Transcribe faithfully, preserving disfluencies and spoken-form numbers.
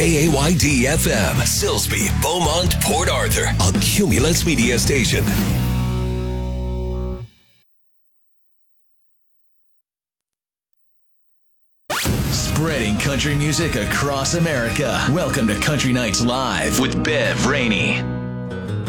K A Y D F M, Silsbee, Beaumont, Port Arthur, a Cumulus Media Station. Spreading country music across America. Welcome to Country Nights Live with Bev Rainey.